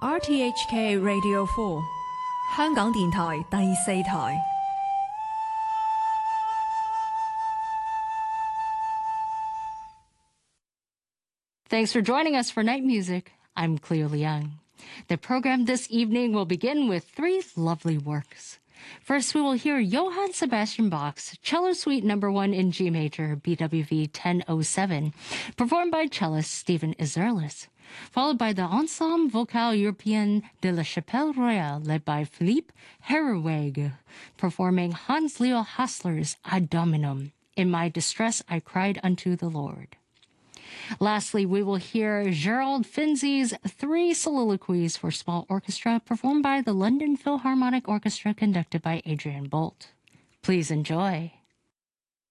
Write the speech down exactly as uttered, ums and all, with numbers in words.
R T H K Radio four 香港電台第四台。 Thanks for joining us for Night Music. I'm Cleo Liang. The program this evening will begin with three lovely works. First, we will hear Johann Sebastian Bach's Cello Suite Number One in G Major, B W V ten oh seven, performed by cellist Stephen Izerlis, followed by the Ensemble Vocal European de la Chapelle Royale, led by Philippe Herreweg, performing Hans Leo Hassler's Ad Dominum. In my distress, I cried unto the Lord. Lastly, we will hear Gerald Finzi's Three Soliloquies for Small Orchestra, performed by the London Philharmonic Orchestra, conducted by Adrian Bolt. Please enjoy.